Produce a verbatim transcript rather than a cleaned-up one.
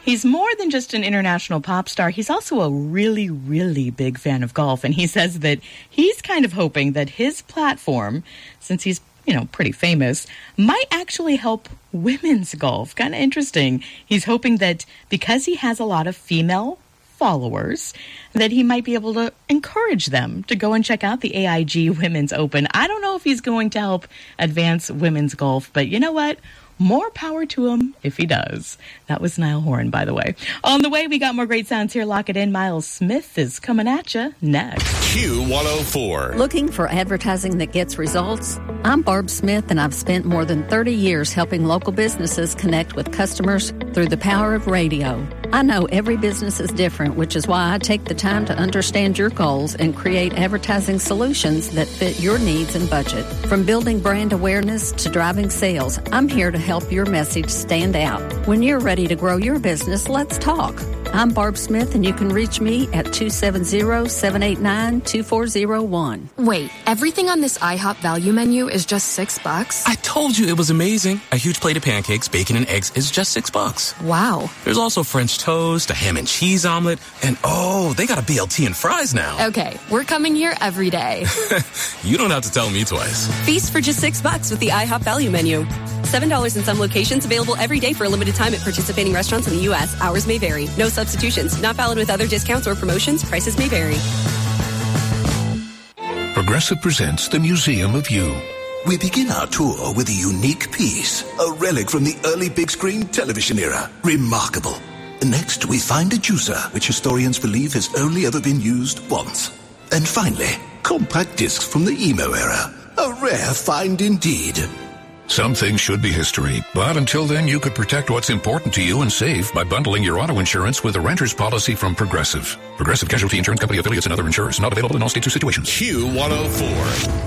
He's more than just an international pop star. He's also a really, really big fan of golf. And he says that he's kind of hoping that his platform, since he's, you know, pretty famous, might actually help women's golf. Kind of interesting. He's hoping that because he has a lot of female followers, that he might be able to encourage them to go and check out the A I G Women's Open. I don't know if he's going to help advance women's golf, but you know what? More power to him if he does. That was Niall Horan, by the way. On the way, we got more great sounds here. Lock it in. Miles Smith is coming at you next. Q one oh four. Looking for advertising that gets results? I'm Barb Smith, and I've spent more than thirty years helping local businesses connect with customers through the power of radio. I know every business is different, which is why I take the time to understand your goals and create advertising solutions that fit your needs and budget. From building brand awareness to driving sales, I'm here to help your message stand out. When you're ready to grow your business, let's talk. I'm Barb Smith, and you can reach me at two seven zero, seven eight nine, two four zero one. Wait, everything on this IHOP value menu is just six bucks? I told you it was amazing. A huge plate of pancakes, bacon, and eggs is just six bucks. Wow. There's also French toast, a ham and cheese omelet, and oh, they got a B L T and fries now. Okay, we're coming here every day. You don't have to tell me twice. Feast for just six bucks with the IHOP value menu. seven dollars in some locations, available every day for a limited time at participating restaurants in the U S. Hours may vary. No substitutions. Not valid with other discounts or promotions. Prices may vary. Progressive presents the Museum of You. We begin our tour with a unique piece, a relic from the early big screen television era. Remarkable. Next, we find a juicer, which historians believe has only ever been used once. And finally, compact discs from the emo era. A rare find indeed. Some things should be history, but until then you could protect what's important to you and save by bundling your auto insurance with a renter's policy from Progressive. Progressive Casualty Insurance Company affiliates and other insurers not available in all states or situations. Q one oh four.